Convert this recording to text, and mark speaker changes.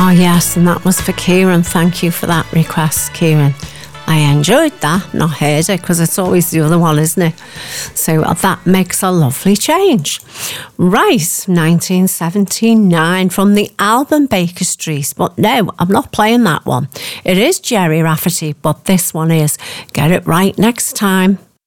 Speaker 1: Oh yes, and that was for Kieran. Thank you for that request, Kieran. I enjoyed that, not heard it, because it's always the other one, isn't it? So that makes a lovely change. Right, 1979 from the album Baker Street. But no, I'm not playing that one. It is Gerry Rafferty, but this one is Get It Right Next Time.